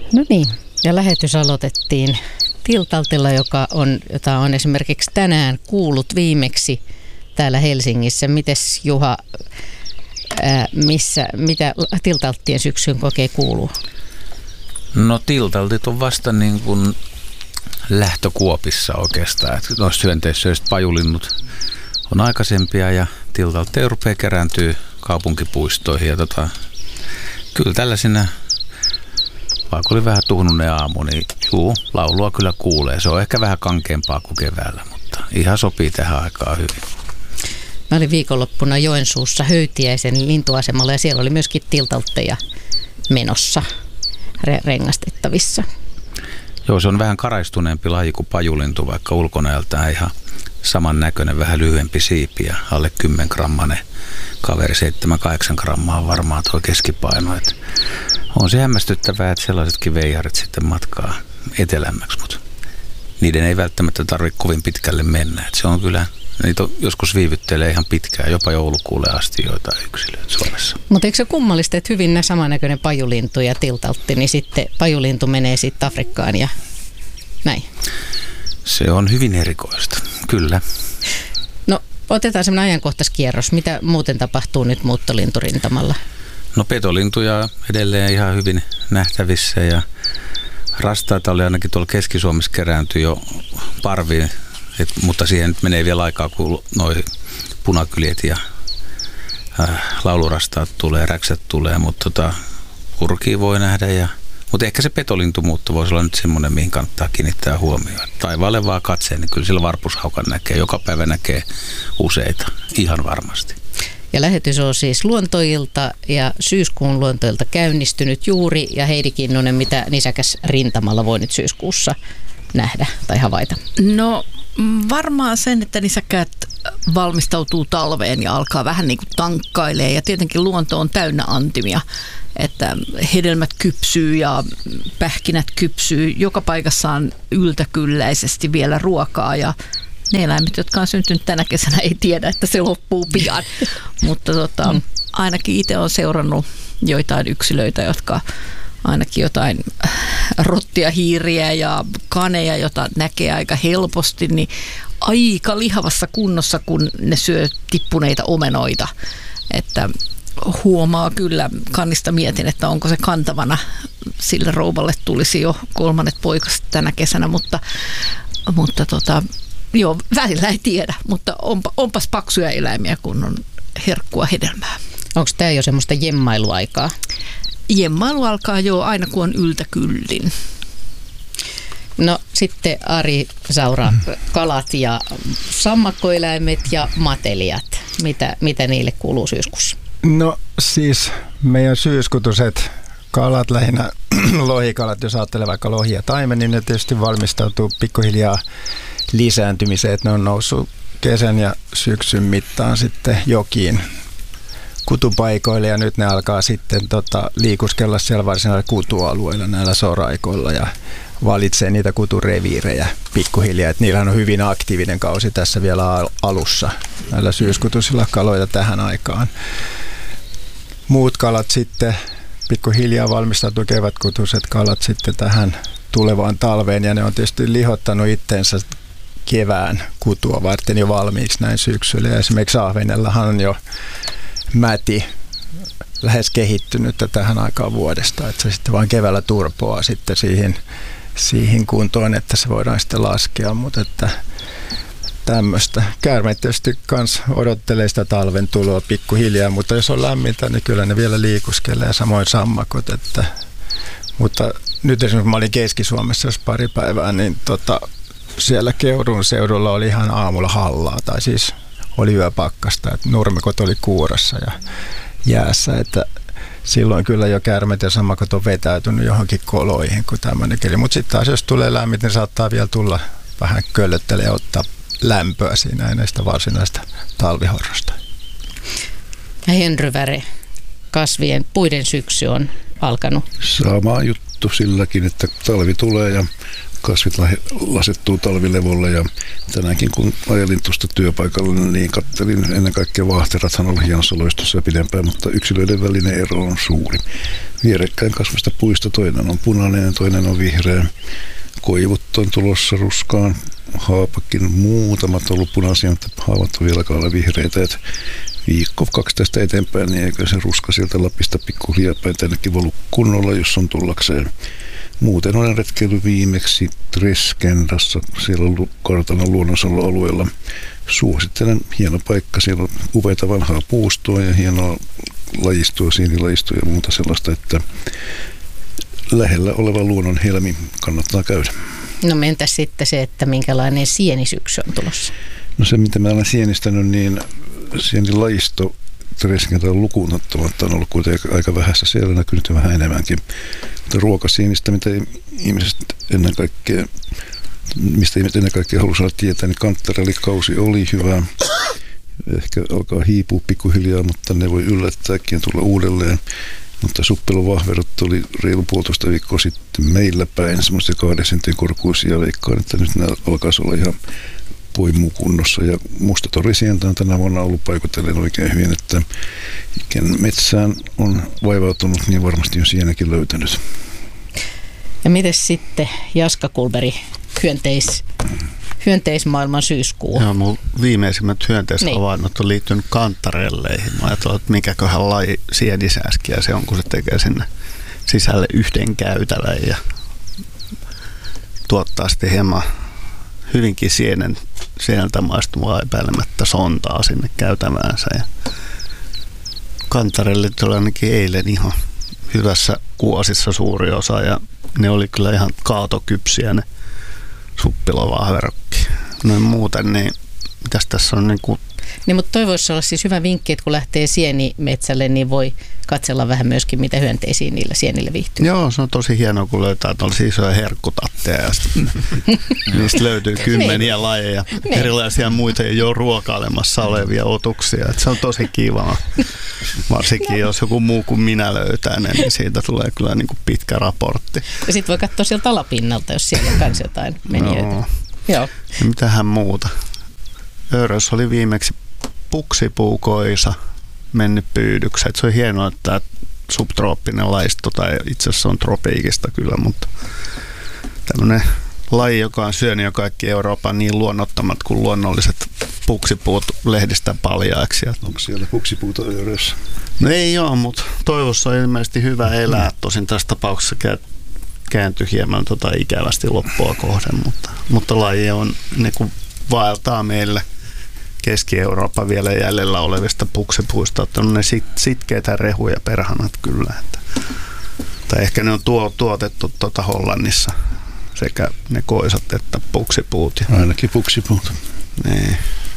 No niin, ja lähetys aloitettiin Tiltaltilla, jota on esimerkiksi tänään kuullut viimeksi täällä Helsingissä. Mites Juha, mitä Tiltalttien syksyyn kokee kuuluu? No Tiltaltit on vasta niin kuin lähtökuopissa oikeastaan. Noista hyönteissyöistä pajulinnut on aikaisempia ja Tiltaltteja rupeaa kerääntyä kaupunkipuistoihin. Ja kyllä tällaisina, vaikka oli vähän tuhnunen aamu, niin laulua kyllä kuulee. Se on ehkä vähän kankeampaa kuin keväällä, mutta ihan sopii tähän aikaan hyvin. Mä olin viikonloppuna Joensuussa Höytiäisen lintuasemalla ja siellä oli myöskin Tiltaltteja menossa rengastettavissa. Joo, se on vähän karaistuneempi laji kuin pajulintu, vaikka ulkonäöltään ihan samannäköinen, vähän lyhyempi siipi ja alle 10 grammanen kaveri, 7-8 grammaa on varmaan tuo keskipaino. Et on se hämmästyttävää, että sellaisetkin veijarit sitten matkaa etelämmäksi, mutta niiden ei välttämättä tarvitse kovin pitkälle mennä. Et se on kyllä, niitä joskus viivyttelee ihan pitkään, jopa joulukuulle asti joitain yksilöitä Suomessa. Mutta eikö se kummallista, että hyvin nämä samannäköinen pajulintu ja Tiltaltti, niin sitten pajulintu menee sitten Afrikkaan ja näin? Se on hyvin erikoista, kyllä. No otetaan semmoinen ajankohtaiskierros. Mitä muuten tapahtuu nyt muuttolinturintamalla? No petolintuja edelleen ihan hyvin nähtävissä ja rastaita oli ainakin tuolla Keski-Suomessa kerääntyi jo parviin, mutta siihen nyt menee vielä aikaa, kun noi punakyljet ja laulurastaat tulee, räksät tulee, mutta kurkia voi nähdä. Mutta ehkä se petolintumuutto voisi olla nyt semmoinen, mihin kannattaa kiinnittää huomioon. Taivaalle vaan katseen, niin kyllä sillä varpushaukan näkee. Joka päivä näkee useita, ihan varmasti. Ja lähetys on siis Luontoilta ja syyskuun Luontoilta käynnistynyt juuri. Ja Heidi Kinnunen, mitä nisäkäs rintamalla voi nyt syyskuussa nähdä tai havaita? No varmaan sen, että nisäkkäät valmistautuu talveen ja alkaa vähän niin kuin tankkailee. Ja tietenkin luonto on täynnä antimia, että hedelmät kypsyy ja pähkinät kypsyy. Joka paikassa on yltäkylläisesti vielä ruokaa ja ne eläimet, jotka on syntynyt tänä kesänä, ei tiedä, että se loppuu pian. Mutta ainakin itse olen seurannut joitain yksilöitä, jotka ainakin jotain rottia, hiiriä ja kaneja, jota näkee aika helposti, niin aika lihavassa kunnossa, kun ne syö tippuneita omenoita. Että huomaa kyllä, kannista mietin, että onko se kantavana. Sille rouvalle tulisi jo 3. poikaset tänä kesänä, mutta joo, välillä ei tiedä, mutta onpas paksuja eläimiä, kun on herkkua hedelmää. Onko tämä jo semmoista jemmailuaikaa? Jemmailu alkaa jo aina, kun on yltäkyllin. No sitten Ari Saura, kalat ja sammakkoeläimet ja matelijat. Mitä niille kuuluu syyskuussa? No siis meidän syyskutuset kalat, lähinnä lohikalat, jos ajattelee vaikka lohi ja taimen, niin ne tietysti valmistautuu pikkuhiljaa lisääntymiseen, että ne on noussut kesän ja syksyn mittaan sitten jokiin kutupaikoille ja nyt ne alkaa sitten liikuskella siellä varsinaisilla kutualueilla näillä soraikoilla ja valitsee niitä kutureviirejä pikkuhiljaa, että niillä on hyvin aktiivinen kausi tässä vielä alussa näillä syyskutusilla kaloja tähän aikaan. Muut kalat sitten pikkuhiljaa valmistautuu, kevätkutuset kalat sitten tähän tulevaan talveen ja ne on tietysti lihottanut itsensä kevään kutua varten jo valmiiksi näin syksyllä. Ja esimerkiksi ahvenellahan on jo mäti lähes kehittynyt tähän aikaan vuodesta, että se sitten vaan keväällä turpoaa sitten siihen kuntoon, että se voidaan sitten laskea, mutta että tämmöistä. Käärmeet tietysti kans odottelee sitä talven tuloa pikkuhiljaa, mutta jos on lämmintä, niin kyllä ne vielä liikuskelee, samoin sammakot, mutta nyt esimerkiksi mä olin Keski-Suomessa jos pari päivää, niin siellä Keuruun seudulla oli ihan aamulla hallaa, tai siis oli yöpakkasta, että nurmikot oli kuurassa ja jäässä, että silloin kyllä jo käärmeet ja sammakot on vetäytynyt johonkin koloihin, kun tämmöinen keli. Mutta sitten taas jos tulee lämmin, niin saattaa vielä tulla vähän köllöttelee ja ottaa lämpöä siinä näistä varsinaista talvihorrosta. Ja Henry Väre, kasvien puiden syksy on alkanut. Sama juttu silläkin, että talvi tulee ja kasvit lasettuu talvilevolle ja tänäänkin kun ajelin tuosta työpaikalla, niin kattelin ennen kaikkea vaahterathan oli hienossa loistossa ja pidempään, mutta yksilöiden välinen ero on suuri. vierekkäin kasvasta puista. Toinen on punainen ja toinen on vihreä. Koivut on tulossa ruskaan. Haapakin muutamat on ollut punaisia, mutta haavat on vielä vihreitä. Et viikko 2 tästä eteenpäin, niin eikö se ruska sieltä Lapista pikkuhiljaa päin tännekin voi kunnolla, jos on tullakseen. Muuten olen retkeillyt viimeksi Treskendassa, siellä on kartanon luonnonsuojelualueella. Suosittelen, hieno paikka, siellä on upeita vanhaa puustoa ja hienoa lajistoa, sienilajistoa ja muuta sellaista, että lähellä oleva luonnon helmi kannattaa käydä. No mentäs sitten se, että minkälainen sienisyksy on tulossa? No se, mitä mä olen sienistänyt, niin sienilajisto Treskendalla lukuun ottamatta on ollut kuitenkin aika vähässä. Siellä on näkynyt vähän enemmänkin. Mutta ruokasienistä, mitä ihmiset ennen kaikkea, mistä ihmiset ennen kaikkea haluaisivat tietää, niin kanttarellikausi oli hyvä. Ehkä alkaa hiipua pikkuhiljaa, mutta ne voi yllättääkin ja tulla uudelleen. Mutta suppelovahverot oli reilu 1,5 viikkoa sitten meillä päin, semmoisia 2 sentin korkuisia, veikkaan, että nyt nämä alkaisi olla ihan poimukunnossa. Ja mustatorisientä on tänä vuonna ollut paikotellen oikein hyvin, että ken metsään on vaivautunut, niin varmasti on sienäkin löytänyt. Ja miten sitten Jaska Kulberi, hyönteismaailman syyskuu? Joo, mun viimeisimmät hyönteishavainnot on liittynyt kantarelleihin. Mä ajattelin, että mikäköhän laji sienisäskiä se on, kun se tekee sinne sisälle yhden käytävän ja tuottaa sitten hieman hyvinkin sieneltä maistuvaa epäilemättä sontaa sinne käytäväänsä. Ja kantarellit oli ainakin eilen ihan hyvässä kuosissa suuri osa ja ne oli kyllä ihan kaatokypsiä ne suppilovahverokki. Noin muuten, niin mitäs tässä on niin kuin... Niin, mutta toi voisi olla siis hyvä vinkki, että kun lähtee sienimetsälle, niin voi katsella vähän myöskin, mitä hyönteisiin niillä sienillä viihtyy. Joo, se on tosi hienoa, kun löytää tuollaisia isoja herkkutatteja ja niistä löytyy kymmeniä lajeja, erilaisia muita jo ruokailemassa olevia otuksia. Et se on tosi kiva. Varsinkin jos joku muu kuin minä löytää ne, niin siitä tulee kyllä niin kuin pitkä raportti. Ja sitten voi katsoa sieltä alapinnalta, jos siellä on kans jotain menijöitä. Joo. Joo. Ja mitähän muuta? Örössä oli viimeksi puksipuukoisa mennyt pyydykseen. Se on hienoa, että tämä subtrooppinen lajisto, tai itse asiassa on tropiikista kyllä, mutta tämmöinen laji, joka on syönyt jo kaikki Euroopan niin luonnottomat kuin luonnolliset puksipuut lehdistä paljaaksi. Onko siellä puksipuuta Örössä? No ei ole, mutta toivossa on ilmeisesti hyvä elää. Tosin tässä tapauksessa kääntyi hieman ikävästi loppua kohden, mutta laji on niin kuin vaeltaa meille Keski-Euroopan vielä jäljellä olevista puksipuista, että on ne sitkeitä rehuja perhanat kyllä. Tai ehkä ne on tuotettu Hollannissa sekä ne koisat että puksipuut. Ainakin puksipuut. Niin,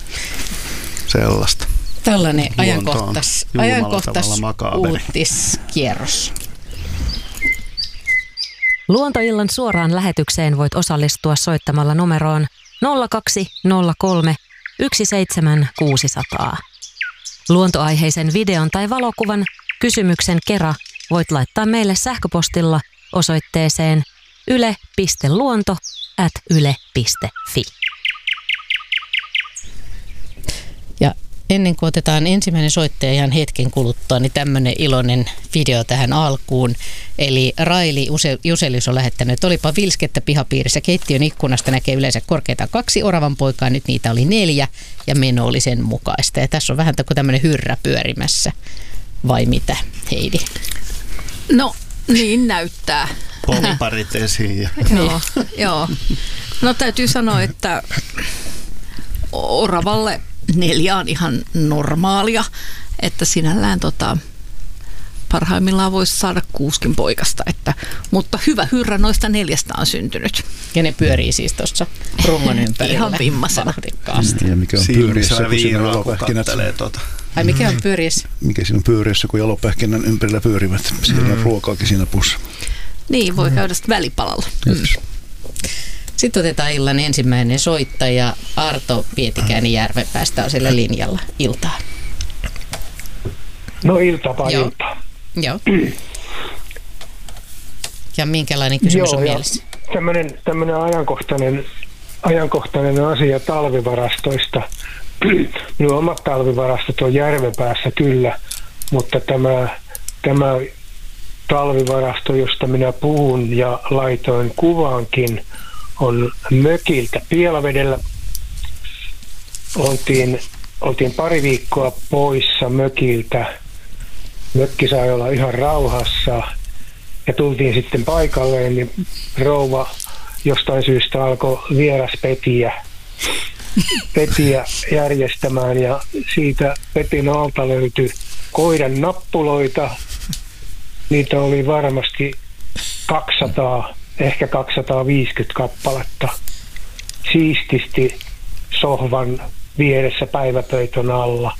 sellaista. Tällainen ajankohtais uutiskierros. Luontoillan suoraan lähetykseen voit osallistua soittamalla numeroon 0203 17600. Luontoaiheisen videon tai valokuvan kysymyksen kera voit laittaa meille sähköpostilla osoitteeseen yle.luonto@yle.fi. Ja ennen kuin otetaan ensimmäinen soittaja ihan hetken kuluttua, niin tämmöinen iloinen video tähän alkuun. Eli Raili Juselius on lähettänyt, että olipa vilskettä pihapiirissä. Keittiön ikkunasta näkee yleensä korkeintaan 2 oravan poikaa, nyt niitä oli 4 ja meno oli sen mukaista. Ja tässä on vähän kuin tämmöinen hyrrä pyörimässä. Vai mitä, Heidi? No, niin näyttää. Poliparit esiin. Joo. No täytyy sanoa, että oravalle 4 on ihan normaalia, että sinällään parhaimmillaan voisi saada 6 poikasta, mutta hyvä hyrrä noista 4 on syntynyt. Ja ne pyörii siis tuossa rungon ympärillä. Ihan vimmasena. Ja mikä on pyöriessä, kun siinä on jalopähkinät. Ai mikä on pyöriessä? Mikä siinä on pyöriessä, kun jalopähkinän ympärillä pyörivät. Siellä on ruokaakin siinä pussa. Niin, voi käydä sitten välipalalla. Sitten otetaan illan ensimmäinen soittaja. Arto Pietikäinen Järvenpäästä on siellä linjalla. Iltaa. No iltaa. Joo. Ja minkälainen kysymys on mielessä? Tämmöinen ajankohtainen asia talvivarastoista. Minun omat talvivarastot on Järvenpäässä kyllä, mutta tämä talvivarasto, josta minä puhun ja laitoin kuvaankin, on mökiltä Pielavedellä. Oltiin pari viikkoa poissa mökiltä. Mökki sai olla ihan rauhassa ja tultiin sitten paikalleen, niin rouva jostain syystä alkoi petiä järjestämään ja siitä petin alta löytyi koiran nappuloita. Niitä oli varmasti 200, ehkä 250 kappaletta siististi sohvan vieressä päiväpöytön alla.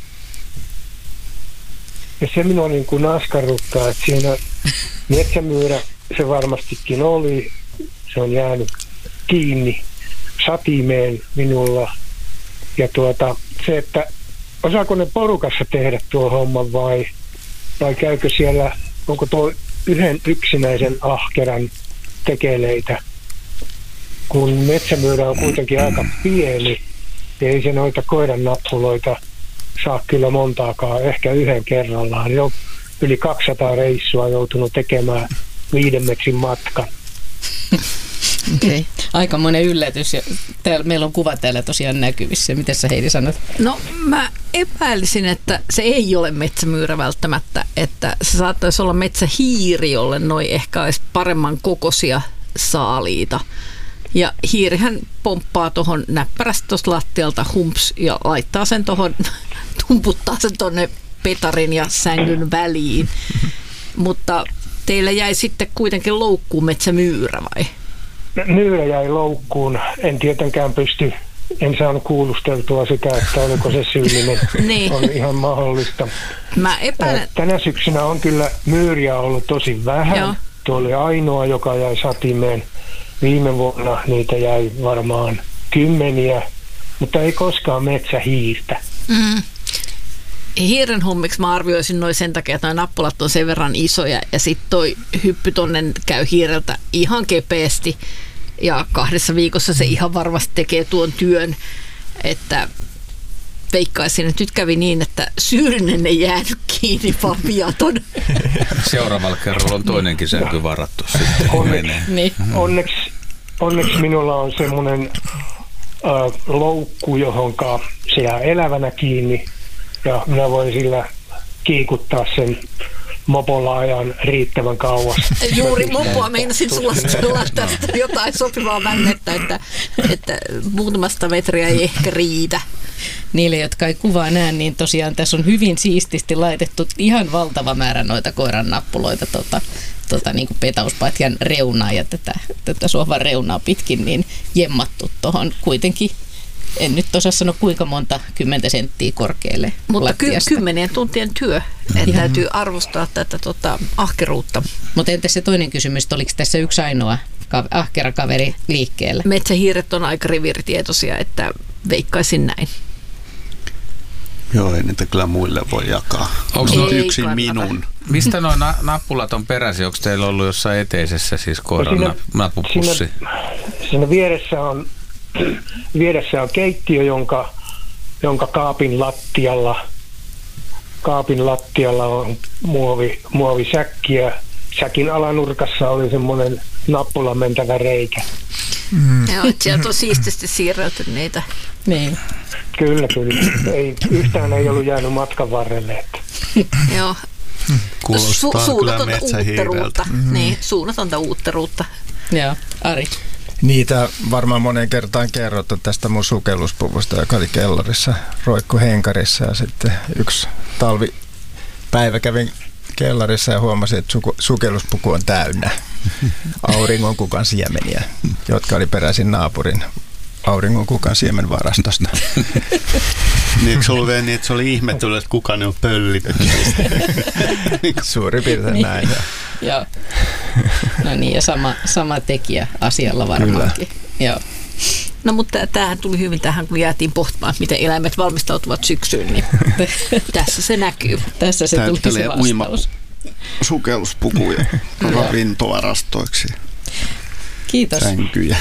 Ja se minua niin kuin askarruttaa, että siinä metsämyyrä se varmastikin oli. Se on jäänyt kiinni satimeen minulla. Ja se, että osaako ne porukassa tehdä tuo homman vai käykö siellä, onko tuo yhden yksinäisen ahkeran tekeleitä, kun metsämyyrä on kuitenkin aika pieni, ja ei se noita koiran nappuloita saa kyllä montaakaan, ehkä yhden kerrallaan. Jo yli 200 reissua joutunut tekemään 5 metrin matkan. Okay. Aikamoinen yllätys. Ja meillä on kuva täällä tosiaan näkyvissä. Miten sä, Heidi, sanot? No mä epäilisin, että se ei ole metsämyyrä välttämättä, että se saattaisi olla metsähiiri, jolle noi ehkä olisi paremman kokoisia saaliita. Ja hiirihän pomppaa tuohon näppärästi tuosta lattialta humps ja laittaa sen tuohon, tumputtaa sen tuonne petarin ja sängyn väliin. Mutta teillä jäi sitten kuitenkin loukkuun metsämyyrä vai? Myyrä jäi loukkuun. En tietenkään en saanut kuulusteltua sitä, että oliko se syyllinen. Niin. On ihan mahdollista. Mä epäilen. Tänä syksynä on kyllä myyriä ollut tosi vähän. Joo. Tuo oli ainoa, joka jäi satimeen. Viime vuonna niitä jäi varmaan 10, mutta ei koskaan metsähiirtä. Mm. Hiiren hommiksi mä arvioisin noin sen takia, että nuo nappulat on sen verran isoja ja sitten toi hyppy tonne käy hiireltä ihan kepeästi ja 2 viikossa se ihan varmasti tekee tuon työn, että veikkaisin, että nyt kävi niin, että syyllinen ei jäänyt kiinni, vaan viaton. Seuraavalla kerralla on toinenkin sänky varattu sitten. Niin. Onneksi minulla on semmoinen loukku, johonka se jää elävänä kiinni ja minä voin sillä kiikuttaa sen mopolla ajan riittävän kauas. Juuri mopoa meinasin suostella tästä jotain sopivaa vännettä, että muutamasta metriä ei ehkä riitä. Niille, jotka ei kuvaa näe, niin tosiaan tässä on hyvin siististi laitettu ihan valtava määrä noita koiran nappuloita niin kuin petauspatjan reunaa ja tätä sohvan reunaa pitkin niin jemmattu tuohon kuitenkin. En nyt osaa sanoa kuinka monta 10 senttiä korkealle. Mutta 10 tuntien työ. Että täytyy arvostaa tätä ahkeruutta. Mutta entäs se toinen kysymys, oliko tässä yksi ainoa ahkera kaveri liikkeellä? Metsähiiret on aika reviiritietoisia, että veikkaisin näin. Joo, ei niitä kyllä muille voi jakaa. Onko yksin minun? Mistä nuo nappulat on peräisin? Onko teillä ollut jossain eteisessä siis koiran nappupussi? Siinä vieressä on keittiö, jonka kaapin lattialla on muovisäkki ja säkin alanurkassa oli semmoinen nappulan mentävä reikä. Joo, sieltä on siististi siirrelty niitä. Niin. Kyllä. Yhtään ei ollut jäänyt matkan varrelle. Joo. Kuulostaa kyllä metsähiireltä. Niin, suunnatonta uutteruutta. Joo, Ari. Niitä varmaan moneen kertaan kerrottu tästä mun sukelluspuvusta, joka oli kellarissa, roikku henkarissa ja sitten yksi talvipäivä kävin kellarissa ja huomasin, että sukelluspuku on täynnä auringonkukan siemeniä, jotka oli peräisin naapurin auringonkukan siemenvarastosta. Niin, eikö se ollut vielä niin, että se oli ihmetellyt, että kuka ne on pöllitetty? Suurin piirtein näin. Joo. No niin, ja sama tekijä asialla varmaankin. Joo. No mutta tämähän tuli hyvin tähän, kun jäätiin pohtimaan, miten eläimet valmistautuvat syksyyn, niin tässä se näkyy. Tässä se tuli se vastaus. Sukelluspukuja ravintovarastoiksi. Kiitos. Sänkyjä.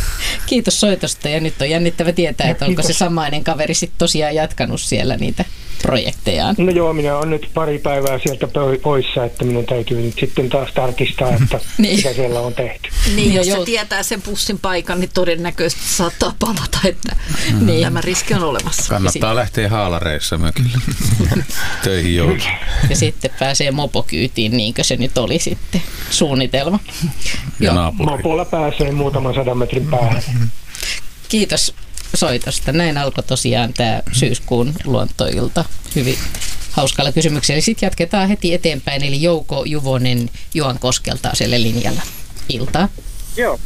Kiitos soitosta ja nyt on jännittävä tietää, että onko se samainen kaveri sitten tosiaan jatkanut siellä niitä projektejaan. No joo, minä olen nyt pari päivää sieltä poissa, että minun täytyy nyt sitten taas tarkistaa, että mitä siellä on tehty. Niin, jos se tietää sen pussin paikan, niin todennäköisesti saattaa palata, että tämä riski on olemassa. Kannattaa lähteä haalareissa mökille töihin jouluun. Ja sitten pääsee mopokyytiin, niinkö se nyt oli sitten suunnitelma. Ja naapuri. Mopolla pääsee muutaman 100 metrin päähän. Kiitos soitosta. Näin alkoi tosiaan tämä syyskuun luontoilta hyvin hauskalla kysymyksellä. Sitten jatketaan heti eteenpäin, eli Jouko Juvonen Juankoskelta siellä linjalla. Iltaa. Joo.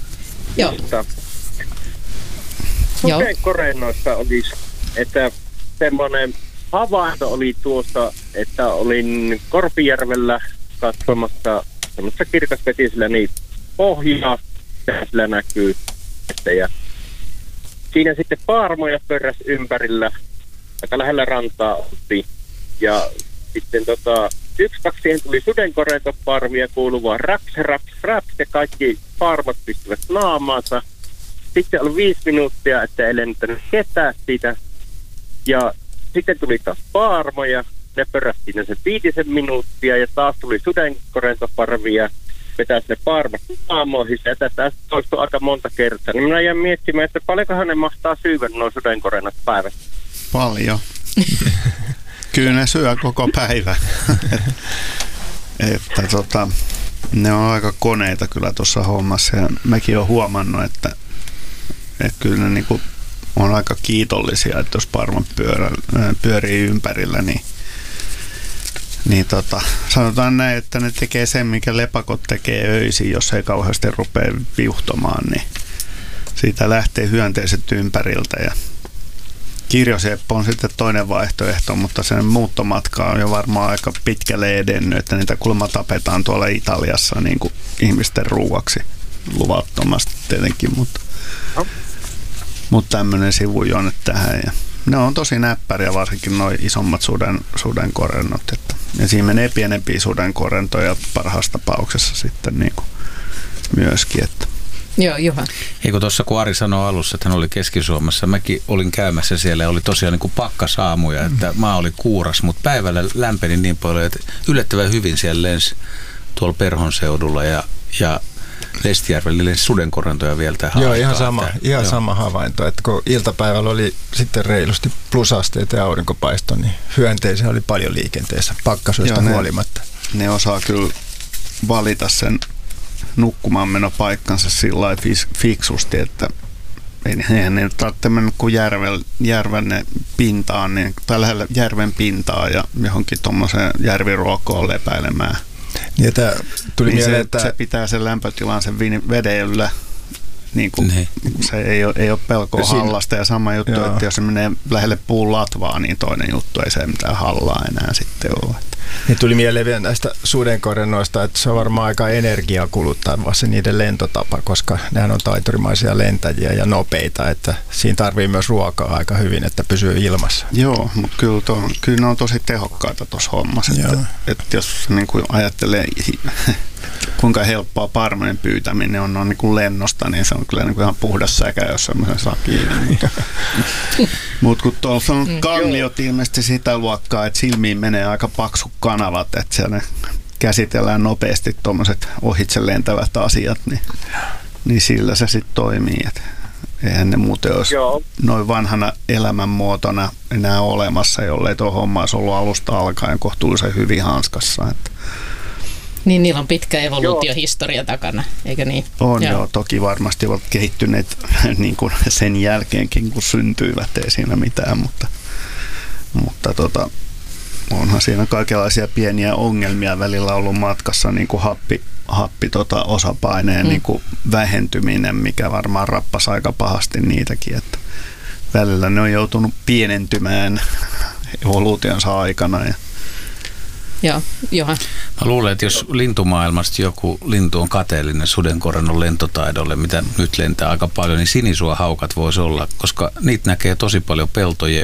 Sudenkorennoista olisi, että semmoinen havainto oli tuossa, että olin Korpijärvellä katsomassa semmoista kirkasvetisellä niin pohjaa, ja sillä näkyy. Ja siinä sitten paarmoja pörräs ympärillä, aika lähellä rantaa oltiin. Ja sitten 1-2 siihen tuli sudenkorentoparvia kuuluvaa raps, ja kaikki paarmot pistivät naamaansa. Sitten oli 5 minuuttia, että ei lentänyt ketään siitä. Ja sitten tuli taas paarmoja, ne pörrästiin sen 5 minuuttia ja taas tuli sudenkorentoparvia. Vetäisi ne paarmat aamoihin ja tätä toistuu aika monta kertaa. Niin minä jäin miettimään, että paljonkohan ne mahtaa syödä nuo sudenkorennat päivässä. Paljon. Kyllä ne syö koko päivä. että ne on aika koneita kyllä tuossa hommassa ja mäkin olen huomannut, että kyllä ne niinku on aika kiitollisia, että jos paarmat pyörii ympärillä, niin sanotaan näin, että ne tekee sen, mikä lepakot tekee öisin, jos ei kauheasti rupea viuhtomaan, niin siitä lähtee hyönteiset ympäriltä. Ja kirjoseppo on sitten toinen vaihtoehto, mutta sen muuttomatka on jo varmaan aika pitkälle edennyt, että niitä kulma tapetaan tuolla Italiassa niin kuin ihmisten ruuaksi luvattomasti tietenkin, mutta tämmöinen sivujuone tähän. Ja ne on tosi näppäriä, varsinkin nuo isommat sudenkorennot. Ja siinä menee pienempiä sudenkorentoja parhaassa tapauksessa sitten niin kuin myöskin. Että. Joo, Juha. Eikö tuossa kun Ari sanoi alussa, että hän oli Keski-Suomessa, mäkin olin käymässä siellä ja oli tosiaan niin kuin pakkasaamuja, että maa oli kuuras, mutta päivällä lämpeni niin paljon, että yllättävän hyvin siellä lensi tuolla Perhon seudulla ja Lestijärvellä lensi sudenkorentoja vielä tähän. Joo, ihan sama havainto, että kun iltapäivällä oli sitten reilusti plusasteita ja aurinkopaisto, niin hyönteisiä oli paljon liikenteessä pakkasuista huolimatta. Ne osaa kyllä valita sen nukkumaanmenopaikkansa sillä lailla fiksusti, että eihän ne tarvitse mennä kuin järven pintaan, tai lähellä järven pintaa ja johonkin tuommoiseen järviruokoon lepäilemään. Niin, tuli niin mieleen, että se pitää sen lämpötilan sen veden yllä. Niin kuin, se ei ole pelkoa hallasta ja sama juttu, että jos se menee lähelle puun latvaa, niin toinen juttu ei se mitään hallaa enää sitten ole. Niin tuli mieleen vielä näistä sudenkorennoista, että se on varmaan aika energiaa kuluttava se niiden lentotapa, koska nehän on taiturimaisia lentäjiä ja nopeita, että siinä tarvii myös ruokaa aika hyvin, että pysyy ilmassa. Joo, mutta kyllä ne on tosi tehokkaita tuossa hommassa, että jos niin kuin ajattelee kuinka helppoa paarmojen pyytäminen on niin kuin lennosta, niin se on kyllä niin kuin ihan puhdas säkä, jos semmoisen saa kiinni. Mutta kun tuossa on kangliot ilmeisesti sitä luokkaa, että silmiin menee aika paksu kanavat, että siellä käsitellään nopeasti tuommoiset ohitse lentävät asiat, niin sillä se sitten toimii. Et eihän ne muuten olisi noin vanhana elämänmuotona enää olemassa, jollei tuo homma olisi ollut alusta alkaen kohtuullisen hyvin hanskassa. Niin, niillä on pitkä evoluutiohistoria takana, eikö niin? On joo, toki varmasti ovat kehittyneet niin kuin sen jälkeenkin, kun syntyivät, ei siinä mitään, mutta onhan siinä kaikenlaisia pieniä ongelmia välillä ollut matkassa, niin kuin happi osapaineen niin kuin vähentyminen, mikä varmaan rappasi aika pahasti niitäkin, että välillä ne on joutunut pienentymään evoluutionsa aikana. Joo, Johan. Mä luulen, että jos lintumaailmasta joku lintu on kateellinen sudenkorennon lentotaidolle, mitä nyt lentää aika paljon, niin sinisuohaukat voisi olla, koska niitä näkee tosi paljon peltojen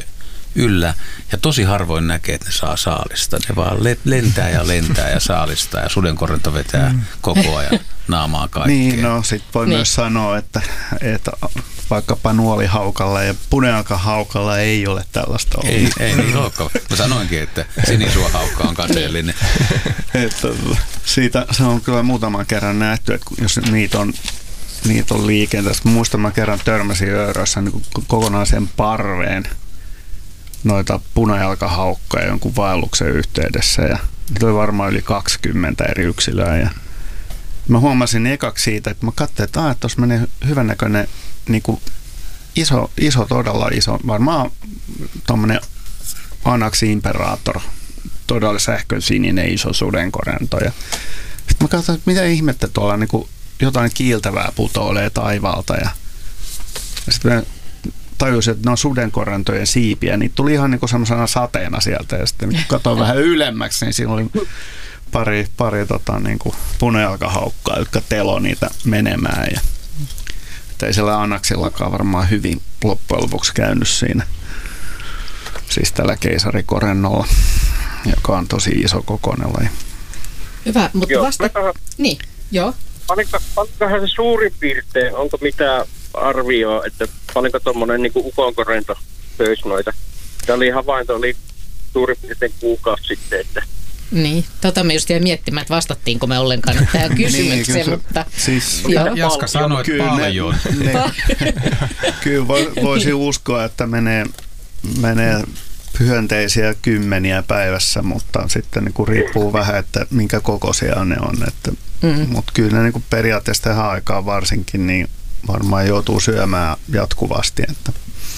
yllä. Ja tosi harvoin näkee, että ne saa saalista. Ne vaan lentää ja saalistaa ja sudenkorento vetää koko ajan naamaa kaikkea. Niin, no sit voi myös sanoa, että vaikkapa nuolihaukalla ja punejalkahaukalla ei ole tällaista ollut. Ei niin olekaan. Mä sanoinkin, että sinisuohaukka on kateellinen. Siitä se on kyllä muutaman kerran nähty, että jos niitä on liikenteessä. Muistan, mä kerran törmäsin Öörössä niin kokonaisen parveen noita punajalkahaukkoja jonkun vaelluksen yhteydessä. Ja niitä oli varmaan yli 20 eri yksilöä. Ja mä huomasin ekaksi siitä, että mä katsoin, että tuossa menee hyvännäköinen niin kuin iso, todella iso, varmaan tommonen Anaxi imperator, todella sähkön sininen iso sudenkorento. Ja sitten mä katsoin, että mitä ihmettä tuolla niin kuin jotain kiiltävää putoilee taivaalta. Ja sitten mä tajusin, että ne on sudenkorentojen siipiä. Niitä tuli ihan niin kuin semmoisena sateena sieltä. Ja sitten kun katsoin vähän ylemmäksi, niin siinä oli pari niin kuin punajalkahaukkaa, jotka telo niitä menemään. Ja ei siellä Anaxillakaan varmaan hyvin loppujen lopuksi käynyt siinä. Siis tällä keisarikorennolla, joka on tosi iso kokoinen laji. Hyvä, mutta Niin, joo. Paljonkohan se suurin piirtein, onko mitään arvioa, että paljonko tuommoinen niin ukonkorento söisi noita? Tämä oli havainto, oli suurin piirtein kuukausi sitten, että niin, me just jäin miettimään, että vastattiinko me ollenkaan tähän kysymykseen, niin, mutta siis Jaska sanoi, että paljon. Kyllä voisi uskoa, että menee hyönteisiä kymmeniä päivässä, mutta sitten niin kuin riippuu vähän, että minkä kokoisia ne on. Mutta kyllä ne niin kuin periaatteessa tähän aikaan varsinkin niin varmaan joutuu syömään jatkuvasti. Että.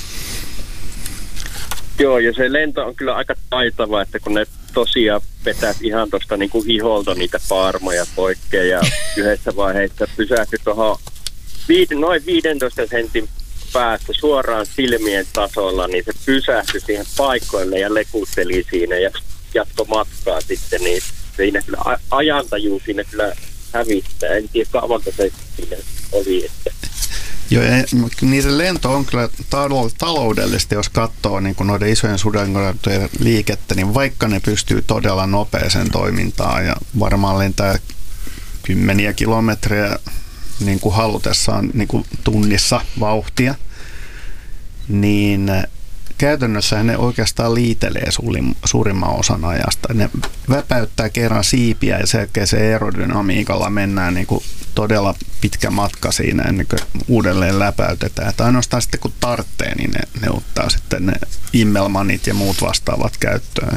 Joo, ja se lento on kyllä aika taitava, että kun ne tosiaan vetää ihan tuosta niin kuin iholta niitä paarmoja poikkeen ja yhdessä vaiheessa pysähtyi tuohon noin 15 sentin päästä suoraan silmien tasolla, niin se pysähtyi siihen paikoille ja lekutteli siinä ja jatkoi matkaa sitten, niin siinä kyllä ajantajuus siinä kyllä hävittää. En tiedä kauanko se siinä oli, että joo, niin se lento on kyllä taloudellisesti, jos katsoo niin kuin noiden isojen sudenkorentojen liikettä, niin vaikka ne pystyy todella nopeeseen toimintaan ja varmaan lentää kymmeniä kilometrejä niin kuin halutessaan niin kuin tunnissa vauhtia, niin käytännössä ne oikeastaan liitelee suurimman osan ajasta. Ne väpäyttää kerran siipiä ja sen jälkeen se aerodynamiikalla mennään niin kuin todella pitkä matka siinä ennen kuin uudelleen läpäytetään. Että ainoastaan sitten kun tarvitsee, niin ne ottaa sitten ne immelmanit ja muut vastaavat käyttöön.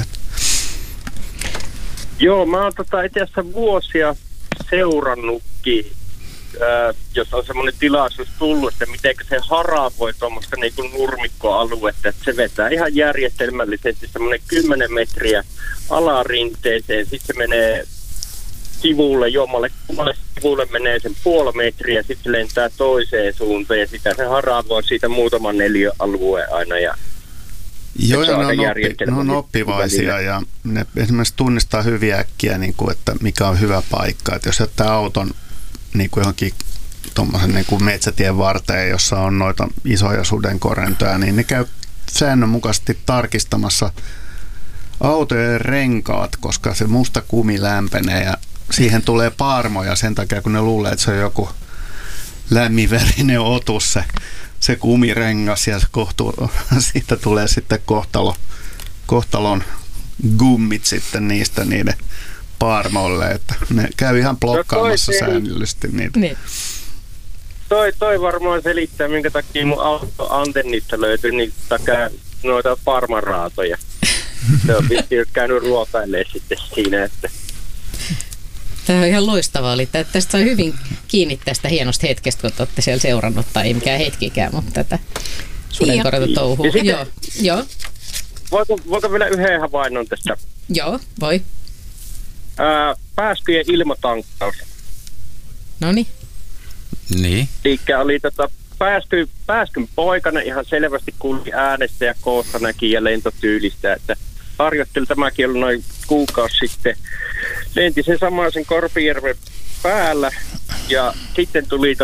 Joo, mä oon itse asiassa vuosia seurannutkin, jos on semmoinen tilaisuus tullut, että miten se haravoi tuommoista niin kuin nurmikkoaluetta, että se vetää ihan järjestelmällisesti semmoinen 10 metriä alarinteeseen, sitten se menee sivulle, jommalle sivulle menee sen puoli metriä, sitten se lentää toiseen suuntaan ja sitä se haravoi siitä muutaman neliöalueen aina. Ja joo, ja ne on oppivaisia ja ne esimerkiksi tunnistaa hyvin äkkiä, niin kuin, että mikä on hyvä paikka. Että jos jättää auton niin kuin johonkin tuommoisen niin kuin metsätien varteen, jossa on noita isoja sudenkorentoja, niin ne käy säännönmukaisesti tarkistamassa autojen renkaat, koska se musta kumi lämpenee ja siihen tulee paarmoja sen takia, kun ne luulee, että se on joku lämminverinen otus se kumirengas ja siitä tulee sitten kohtalon gummit sitten niistä niiden paarmoille, että ne käy ihan blokkaamassa säännöllisesti niitä. Niin. Toi varmaan selittää, minkä takia mun auto antennista löytyi noita parmaraatoja. Se on vissiin käynyt ruokailemaan sitten siinä, että tämä on ihan loistavaa. Eli tästä sai hyvin kiinni tästä hienosta hetkestä, kun olette siellä seurannut, tai ei mikään hetkikään, mutta tätä sudenkorentotouhua. Joo. Voiko vielä yhden havainnon tästä? Joo, voi. Pääskyjen ilmatankkaus. Noniin. Niin. Elikkä oli pääskyn poikana ihan selvästi kuuli äänestä ja koosta näki ja lentotyylistä, että harjoittelu tämäkin oli noin kuukausi sitten. Lenti sen samaisen Korpijärven päällä ja sitten tuli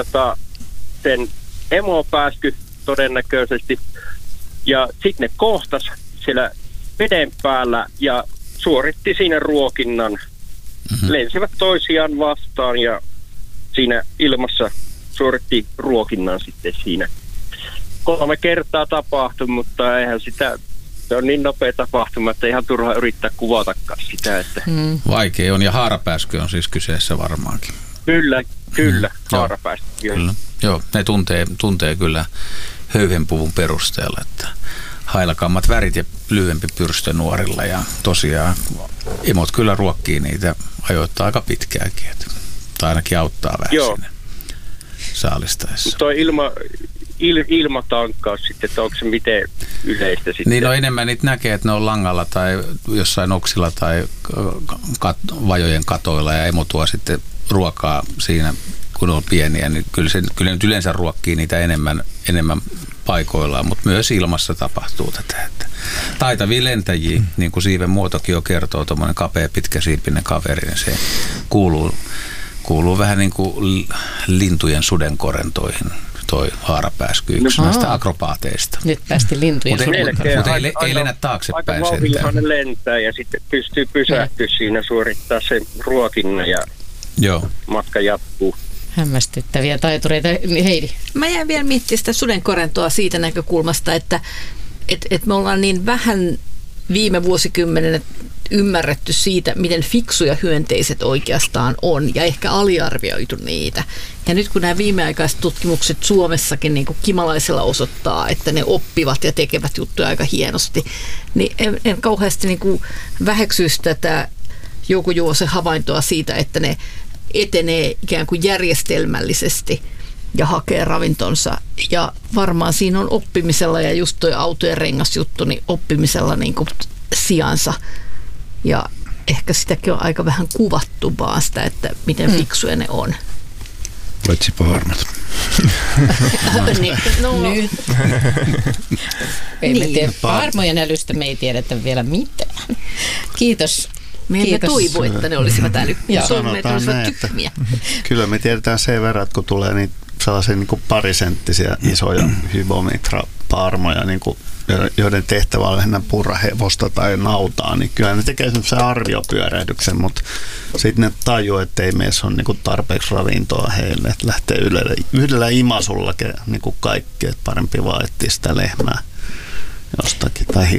sen emopääsky todennäköisesti ja sitten ne kohtas siellä veden päällä ja suoritti siinä ruokinnan. Lensivät toisiaan vastaan ja siinä ilmassa suoritti ruokinnan sitten siinä. 3 kertaa tapahtui, mutta eihän sitä, se on niin nopea tapahtuma, että ihan turha yrittää kuvatakaan sitä. Että. Vaikea on, ja haarapääsky on siis kyseessä varmaankin. Kyllä, haarapääsky. Kyllä. Joo, ne tuntee kyllä höyhenpuvun perusteella, että hailakammat värit ja lyhyempi pyrstö nuorilla, ja tosiaan imot kyllä ruokkii niitä ajoittaa aika pitkäänkin, tai ainakin auttaa vähän siinä saalistaessa. Tuo ilmatankkaus sitten, että onko se miten yleistä sitten? Niin enemmän niitä näkee, että ne on langalla tai jossain oksilla tai vajojen katoilla, ja emo tuo sitten ruokaa siinä, kun on pieniä, niin kyllä nyt yleensä ruokkii niitä enemmän paikoillaan, mutta myös ilmassa tapahtuu tätä. Että taitavia lentäjiä, niin kuin siiven muotokin jo kertoo, tuommoinen kapea pitkäsiipinen kaveri, niin se kuuluu vähän niin kuin lintujen sudenkorentoihin. Toi haarapääsky, yksi näistä akrobaateista. Nyt päästi lintujen sudenkorentoihin. Mutta ei lennä taaksepäin sentään. Aika vauhdillahan lentää ja sitten pystyy pysähtyä siinä, suorittaa sen ruokinnan ja matka jatkuu. Hämmästyttäviä taitureita. Heidi. Mä jäin vielä miettimään sitä sudenkorentoa siitä näkökulmasta, että me ollaan niin vähän viime vuosikymmenen ymmärretty siitä, miten fiksuja hyönteiset oikeastaan on, ja ehkä aliarvioitu niitä. Ja nyt kun nämä viimeaikaiset tutkimukset Suomessakin niin kuin kimalaisella osoittaa, että ne oppivat ja tekevät juttuja aika hienosti, niin en kauheasti niin kuin väheksyisi tätä Jouko Juvosen havaintoa siitä, että ne etenee ikään kuin järjestelmällisesti ja hakee ravintonsa. Ja varmaan siinä on oppimisella, ja just toi autojen rengasjuttu, niin oppimisella niin kuin sijansa. Ja ehkä sitäkin on aika vähän kuvattu vaan sitä, että miten fiksuja ne on. Paitsi paharmat. Nyt. Ei me tiedä. Paharmojen älystä me ei tiedetä vielä mitään. Kiitos. Me emme toivo, että ne olisivat älykkiä. Sanotaan näin, että kyllä me tiedetään sen verran, että kun tulee niin sellaisia niin kuin parisenttisiä isoja hybomitra-paarmoja, niin kuin, joiden tehtävä on lähinnä purra hevosta tai nautaa, niin kyllä ne tekee semmoisen arviopyörähdyksen, mutta sitten ne tajuu, että ei meissä ole niin kuin tarpeeksi ravintoa heille, että lähtee yhdellä imasulla niin kuin kaikki, että parempi vaan etsiä sitä lehmää jostakin tai